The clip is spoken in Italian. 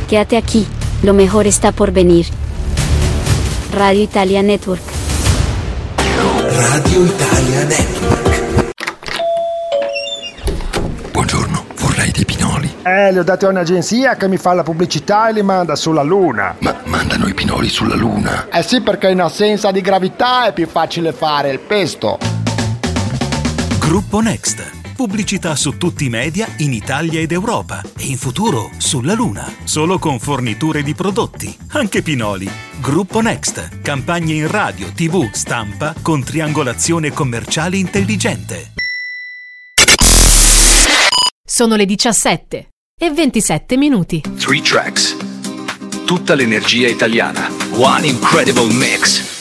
Quédate aquí, lo mejor está por venir. Radio Italia Network. Radio Italia Network. Buongiorno, vorrei dei pinoli. Li ho dati a un'agenzia che mi fa la pubblicità e li manda sulla Luna. Ma mandano i pinoli sulla Luna? Eh sì, perché in assenza di gravità è più facile fare il pesto. Gruppo Next. Pubblicità su tutti i media in Italia ed Europa e in futuro sulla Luna. Solo con forniture di prodotti, anche pinoli. Gruppo Next. Campagne in radio, TV, stampa con triangolazione commerciale intelligente. Sono le 17:27. 3 tracks. Tutta l'energia italiana. One incredible mix.